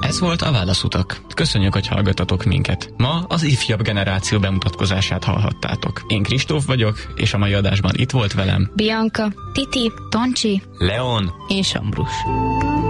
Ez volt a Válaszutak. Köszönjük, hogy hallgatatok minket. Ma az ifjabb generáció bemutatkozását hallhattátok. Én Kristóf vagyok, és a mai adásban itt volt velem Bianca, Titi, Toncsi, Leon és Ambrus.